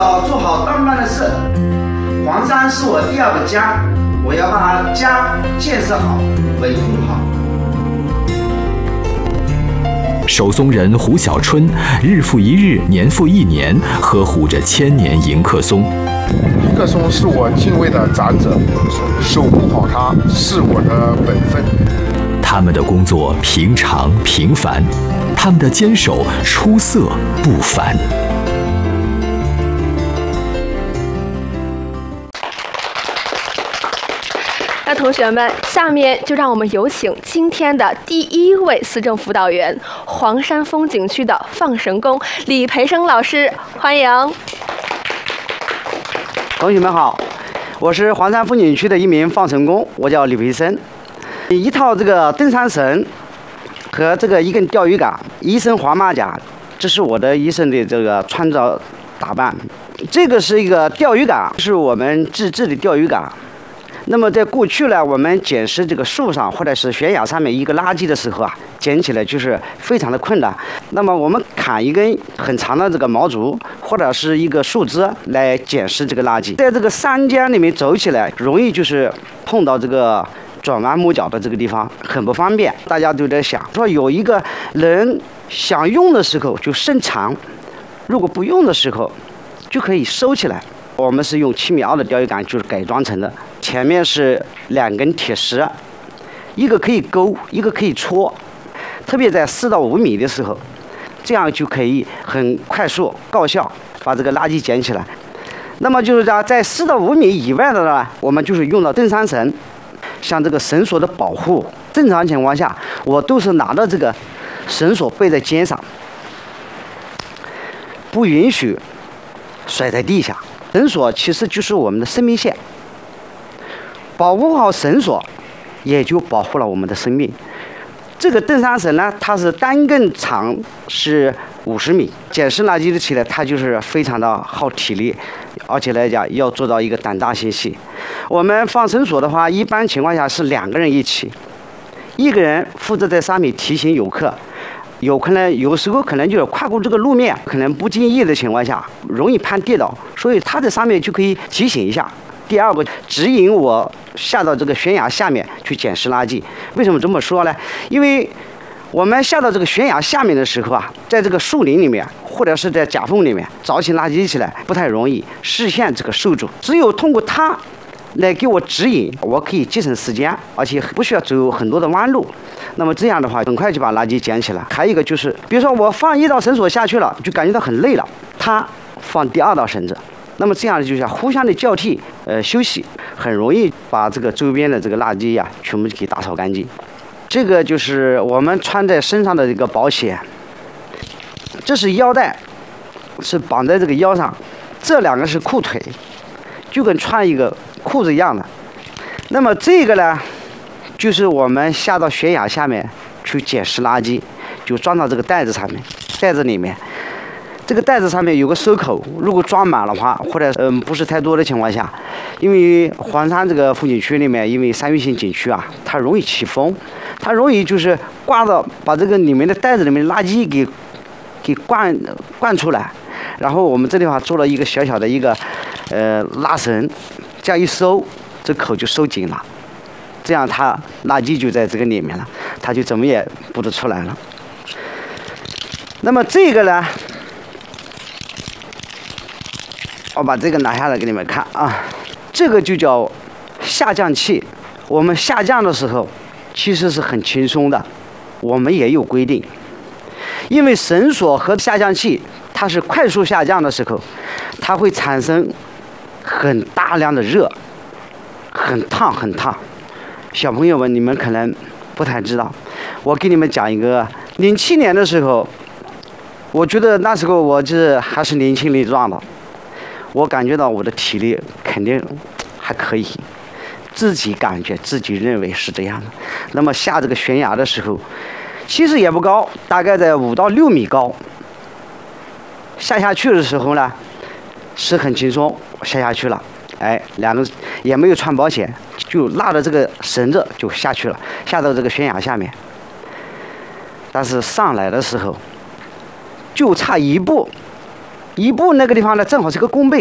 做好当办的事。黄山是我第二个家，我要把家建设好，维护好。 守松人胡小春日复一日，年复一年，呵护着千年迎客松。 迎客松是我敬畏的长者，守护好它是我的本分。 他们的工作平常平凡，他们的坚守出色不凡。 那同学们，下面就让我们有请今天的第1位思政辅导员，黄山风景区的放神工李培生老师，欢迎。 同学们好，我是黄山风景区的一名放神工，我叫李培生。一套这个登山绳和这个一根钓鱼竿，一身黄马甲，这是我的一身的这个穿着打扮。这个是一个钓鱼竿，是我们自制的钓鱼竿。那么在过去呢，我们捡拾这个树上或者是悬崖上面一个垃圾的时候啊，捡起来就是非常的困难。那么我们砍一根很长的这个毛竹或者是一个树枝来捡拾这个垃圾，在这个山间里面走起来，容易就是碰到这个转弯抹角的这个地方，很不方便。大家都在想说，有一个人想用的时候就伸长，如果不用的时候就可以收起来。我们是用7.2米的钓鱼竿就是改装成的，前面是2根铁石，一个可以勾，一个可以戳，特别在4到5米的时候，这样就可以很快速高效把这个垃圾捡起来。那么就是在4到5米以外的呢，我们就是用到登山绳，像这个绳索的保护，正常情况下我都是拿着这个绳索背在肩上，不允许甩在地下。绳索其实就是我们的生命线，保护好绳索，也就保护了我们的生命。这个登山绳呢，它是单根长是50米，捡拾垃圾的起来，它就是非常的耗体力，而且来讲要做到一个胆大心细。我们放绳索的话，一般情况下是2个人一起，一个人负责在上面提醒游客。有可能有时候可能就是跨过这个路面，可能不经意的情况下容易攀跌倒，所以他在上面就可以提醒一下。第二个指引我下到这个悬崖下面去捡拾垃圾。为什么这么说呢？因为我们下到这个悬崖下面的时候啊，在这个树林里面或者是在夹缝里面找起垃圾起来不太容易，视线这个受阻，只有通过它来给我指引，我可以节省时间，而且不需要走很多的弯路。那么这样的话，很快就把垃圾捡起来。还有一个就是，比如说我放1道绳索下去了，就感觉到很累了，他放第2道绳子，那么这样就像互相的交替，休息，很容易把这个周边的这个垃圾呀，全部给打扫干净。这个就是我们穿在身上的这个保险，这是腰带，是绑在这个腰上，这2个是裤腿，就跟穿一个裤子一样的。那么这个呢，就是我们下到悬崖下面去捡拾垃圾，就装到这个袋子上面，袋子里面，这个袋子上面有个收口，如果装满的话，或者不是太多的情况下，因为黄山这个风景区里面，因为山岳性景区啊，它容易起风，它容易就是刮到把这个里面的袋子里面的垃圾给灌出来，然后我们这地方做了一个小小的一个拉绳，这样一收，这口就收紧了。这样它垃圾就在这个里面了，它就怎么也不得出来了。那么这个呢，我把这个拿下来给你们看啊，这个就叫下降器。我们下降的时候其实是很轻松的，我们也有规定，因为绳索和下降器它是快速下降的时候，它会产生很大量的热，很烫很烫。小朋友们，你们可能不太知道，我给你们讲一个07年的时候，我觉得那时候我还是年轻力壮的，我感觉到我的体力肯定还可以，自己感觉自己认为是这样的。那么下这个悬崖的时候，其实也不高，大概在5到6米高。下去的时候呢，是很轻松，下去了。2个也没有穿保险，就拉着这个绳子就下去了，下到这个悬崖下面。但是上来的时候，就差1步， 一步那个地方呢，正好是个弓背，